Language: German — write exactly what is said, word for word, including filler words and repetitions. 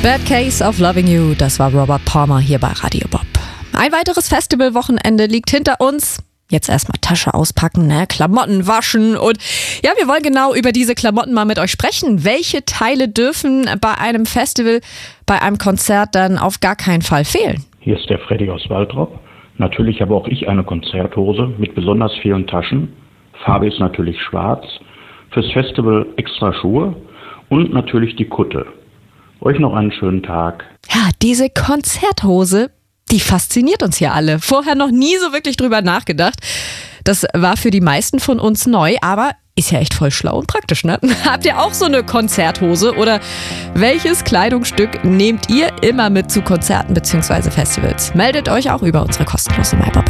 Bad Case of Loving You, das war Robert Palmer hier bei Radio Bob. Ein weiteres Festivalwochenende liegt hinter uns. Jetzt erstmal Tasche auspacken, ne? Klamotten waschen und ja, wir wollen genau über diese Klamotten mal mit euch sprechen. Welche Teile dürfen bei einem Festival, bei einem Konzert dann auf gar keinen Fall fehlen? Hier ist der Freddy aus Waltrop. Natürlich habe auch ich eine Konzerthose mit besonders vielen Taschen. Farbe ist natürlich schwarz. Fürs Festival extra Schuhe und natürlich die Kutte. Euch noch einen schönen Tag. Ja, diese Konzerthose, die fasziniert uns hier alle. Vorher noch nie so wirklich drüber nachgedacht. Das war für die meisten von uns neu, aber ist ja echt voll schlau und praktisch, ne? Habt ihr auch so eine Konzerthose oder welches Kleidungsstück nehmt ihr immer mit zu Konzerten bzw. Festivals? Meldet euch auch über unsere kostenlose MyBob